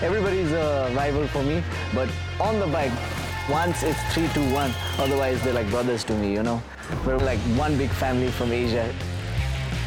Everybody's a rival for me, but on the bike, once it's 3-2-1, otherwise they're like brothers to me, you know. We're like one big family from Asia.